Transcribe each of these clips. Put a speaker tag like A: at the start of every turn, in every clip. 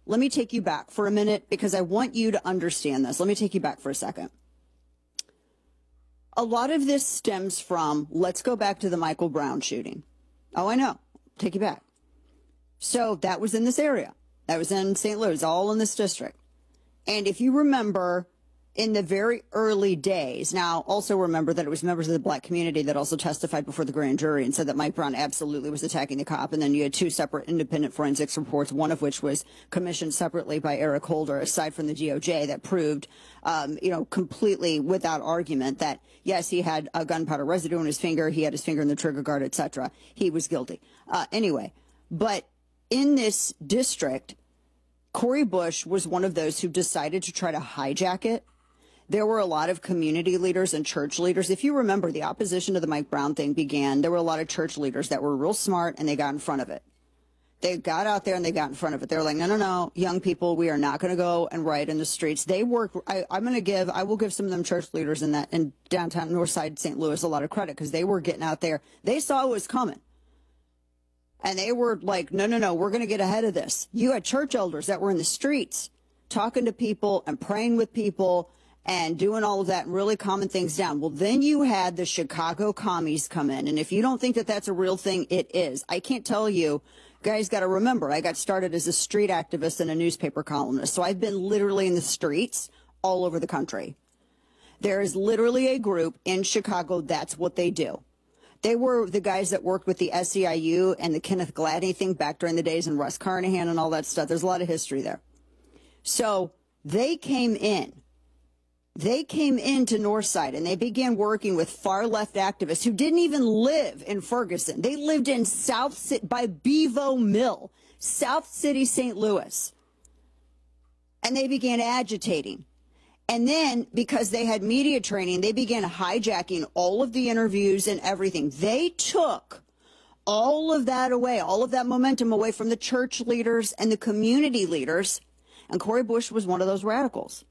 A: let me take you back for a minute because I want you to understand this. Let me take you back for a second. A lot of this stems from, let's go back to the Michael Brown shooting. Oh, I know. Take you back. So that was in this area. That was in St. Louis, all in this district. And if you remember, in the very early days, now also remember that it was members of the black community that also testified before the grand jury and said that Mike Brown absolutely was attacking the cop. And then you had two separate independent forensics reports, one of which was commissioned separately by Eric Holder, aside from the DOJ, that proved, completely without argument that, yes, he had a gunpowder residue on his finger. He had his finger in the trigger guard, etc. He was guilty. Anyway, but in this district, Cori Bush was one of those who decided to try to hijack it. There were a lot of community leaders and church leaders. If you remember, the opposition to the Mike Brown thing began. There were a lot of church leaders that were real smart, and they got in front of it. They got out there and they got in front of it. They were like, no, young people, we are not going to go and riot in the streets. They worked. I will give some of them church leaders in downtown Northside St. Louis a lot of credit because they were getting out there. They saw it was coming. And they were like, no, we're going to get ahead of this. You had church elders that were in the streets talking to people and praying with people and doing all of that and really calming things down. Well, then you had the Chicago commies come in. And if you don't think that that's a real thing, it is. I can't tell you. Guys got to remember, I got started as a street activist and a newspaper columnist. So I've been literally in the streets all over the country. There is literally a group in Chicago. That's what they do. They were the guys that worked with the SEIU and the Kenneth Gladney thing back during the days and Russ Carnahan and all that stuff. There's a lot of history there. So they came in. They came into Northside and they began working with far left activists who didn't even live in Ferguson. They lived in South City by Bevo Mill, South City, St. Louis. And they began agitating. And then because they had media training, they began hijacking all of the interviews and everything. They took all of that away, all of that momentum away from the church leaders and the community leaders. And Cori Bush was one of those radicals.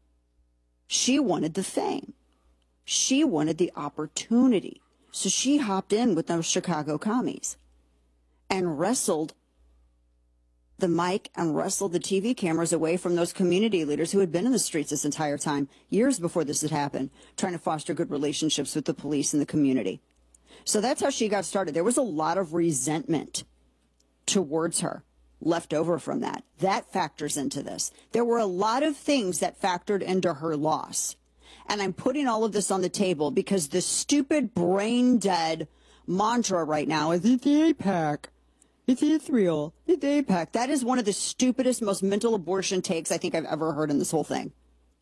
A: She wanted the fame. She wanted the opportunity. So she hopped in with those Chicago commies and wrestled the mic and wrestled the TV cameras away from those community leaders who had been in the streets this entire time, years before this had happened, trying to foster good relationships with the police and the community. So that's how she got started. There was a lot of resentment towards her left over from that. That factors into this. There were a lot of things that factored into her loss. And I'm putting all of this on the table because the stupid brain dead mantra right now is it's AIPAC. It's Israel. It's AIPAC. That is one of the stupidest, most mental abortion takes I think I've ever heard in this whole thing.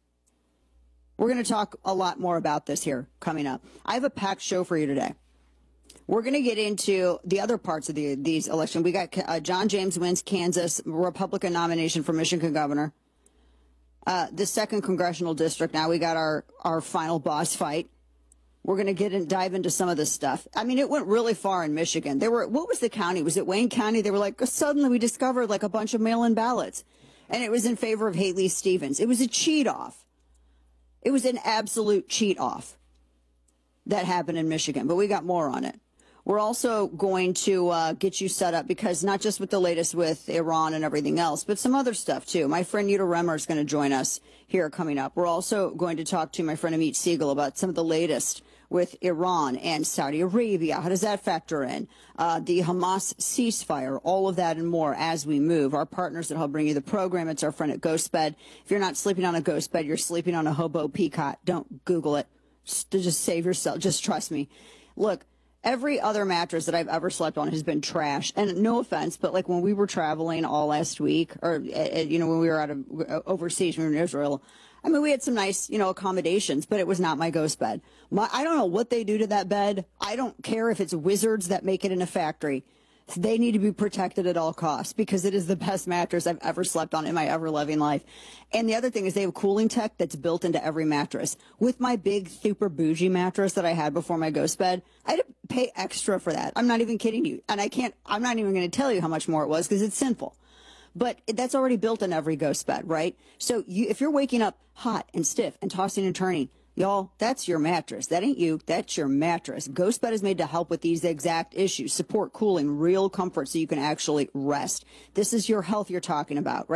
A: We're going to talk a lot more about this here coming up. I have a packed show for you today. We're going to get into the other parts of these elections. We got John James wins Kansas, Republican nomination for Michigan governor. The 2nd congressional district. Now we got our final boss fight. We're going to dive into some of this stuff. I mean, it went really far in Michigan. What was the county? Was it Wayne County? They were like, suddenly we discovered like a bunch of mail-in ballots. And it was in favor of Haley Stevens. It was a cheat off. It was an absolute cheat off that happened in Michigan. But we got more on it. We're also going to get you set up because not just with the latest with Iran and everything else, but some other stuff too. My friend Yuta Remmer is going to join us here coming up. We're also going to talk to my friend Amit Siegel about some of the latest with Iran and Saudi Arabia. How does that factor in? The Hamas ceasefire, all of that and more as we move. Our partners that help bring you the program, it's our friend at GhostBed. If you're not sleeping on a ghost bed, you're sleeping on a hobo peacocke. Don't Google it. Just save yourself. Just trust me. Look. Every other mattress that I've ever slept on has been trash. And no offense, but like when we were traveling all last week or, when we were out of overseas, we were in Israel. I mean, we had some nice, accommodations, but it was not my ghost bed. I don't know what they do to that bed. I don't care if it's wizards that make it in a factory. They need to be protected at all costs because it is the best mattress I've ever slept on in my ever-loving life. And the other thing is they have cooling tech that's built into every mattress. With my big super bougie mattress that I had before my ghost bed, I had to pay extra for that. I'm not even kidding you. And I'm not even going to tell you how much more it was because it's sinful. But that's already built in every ghost bed, right? So if you're waking up hot and stiff and tossing and turning, y'all, that's your mattress. That ain't you. That's your mattress. GhostBed is made to help with these exact issues. Support, cooling, real comfort so you can actually rest. This is your health you're talking about, right?